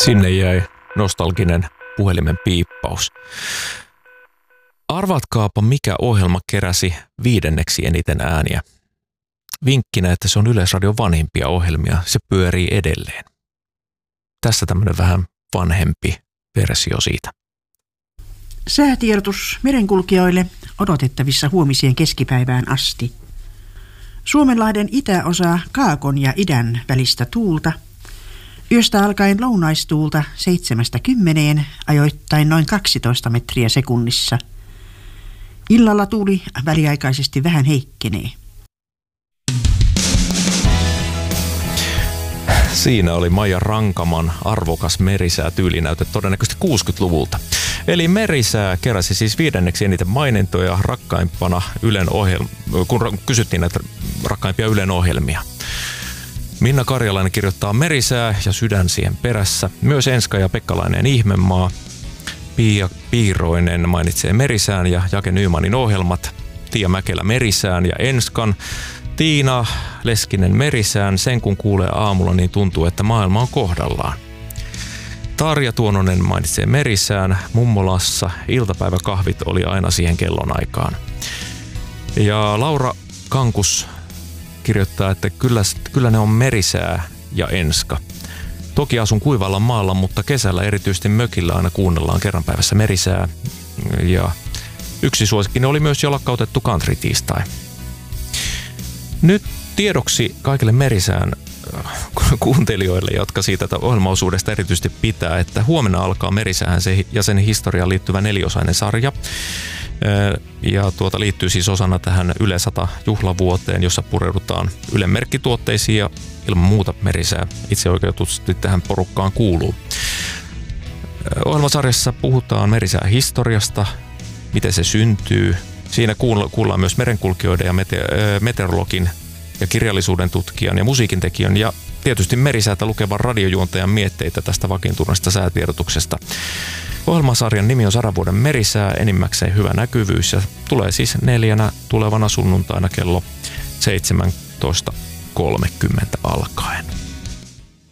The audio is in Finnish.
Sinne jäi nostalginen puhelimen piippaus. Arvatkaapa, mikä ohjelma keräsi 5. eniten ääniä. Vinkkinä, että se on Yleisradion vanhimpia ohjelmia. Se pyörii edelleen. Tässä tämmöinen vähän vanhempi versio siitä. Säätiedotus merenkulkijoille odotettavissa huomiseen keskipäivään asti. Suomenlahden itäosa kaakon ja idän välistä tuulta. Yöstä alkaen lounaistuulta 7–10, ajoittain noin 12 metriä sekunnissa. Illalla tuuli väliaikaisesti vähän heikkenee. Siinä oli Maija Rankaman arvokas merisää-tyylinäyte todennäköisesti 60-luvulta. Eli merisää keräsi siis 5. eniten mainintoja rakkaimpana Ylen kun kysyttiin näitä rakkaimpia Ylen ohjelmia. Minna Karjalainen kirjoittaa Merisää ja Sydän siihen perässä. Myös Enska ja Pekkalainen Ihmemaa. Pia Piiroinen mainitsee Merisään ja Jake Nymanin ohjelmat. Tiia Mäkelä Merisään ja Enskan. Tiina Leskinen Merisään. Sen kun kuulee aamulla, niin tuntuu, että maailma on kohdallaan. Tarja Tuononen mainitsee Merisään. Mummolassa iltapäiväkahvit oli aina siihen kellonaikaan. Ja Laura Kankus kirjoittaa, että kyllä ne on Merisää ja Enska. Toki asun kuivalla maalla, mutta kesällä erityisesti mökillä aina kuunnellaan kerran päivässä Merisää. Ja yksi suosikkini oli myös jo lakkautettu country-tiistai. Nyt tiedoksi kaikille Merisään kuuntelijoille, jotka siitä ohjelmaosuudesta erityisesti pitää, että huomenna alkaa Merisäähän ja sen historiaan liittyvä 4-osainen sarja. Ja liittyy siis osana tähän Yle 100 juhlavuoteen, jossa pureudutaan Ylen merkkituotteisiin ja ilman muuta Merisää itse oikeutusti tähän porukkaan kuuluu. Ohjelmasarjassa puhutaan Merisään historiasta, miten se syntyy. Siinä kuullaan myös merenkulkijoiden ja meteorologin ja kirjallisuuden tutkijan ja musiikintekijän ja tietysti Merisäätä lukevan radiojuontajan mietteitä tästä vakiintuneesta säätiedotuksesta. Ohjelmasarjan nimi on 100 vuoden Merisää, enimmäkseen hyvä näkyvyys ja tulee siis 4. tulevana sunnuntaina kello 17.30 alkaen.